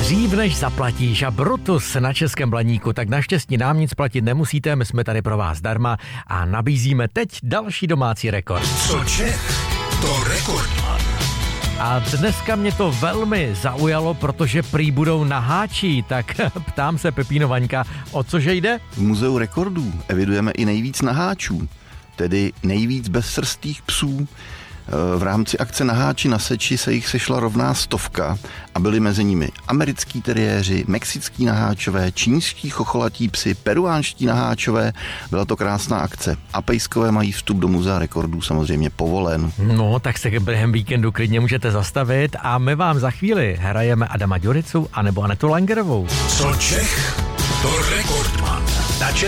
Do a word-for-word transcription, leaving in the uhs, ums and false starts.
Dřív než zaplatíš a Brutus na Českém Blaníku, tak naštěstí nám nic platit nemusíte, my jsme tady pro vás zdarma a nabízíme teď další domácí rekord. Co Čech, to Rekordman. A dneska mě to velmi zaujalo, protože prý budou naháčí, tak ptám se Pepíno Vaňka, o cože jde? V Muzeu rekordů evidujeme i nejvíc naháčů, tedy nejvíc bezsrstých psů. V rámci akce Naháči na seči se jich sešla rovná stovka a byli mezi nimi americký teriéři, mexický naháčové, čínští chocholatí psi, peruánští naháčové. Byla to krásná akce a pejskové mají vstup do Muzea rekordů samozřejmě povolen. No, tak se během víkendu klidně můžete zastavit a my vám za chvíli hrajeme Adama Ďuricu anebo Anetu Langerovou. Co Čech, to Rekordman.